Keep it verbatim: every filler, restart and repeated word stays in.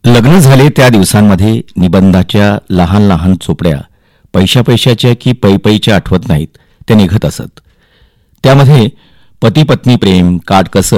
लग्न झाले त्या दिवसांमध्ये निबंधाच्या लहान लहान चोपड्या पैशा पैशाच्या की पैपैच्या आठवत नाहीत त्या निघत असत. त्यामध्ये पती पत्नी प्रेम, काटकसर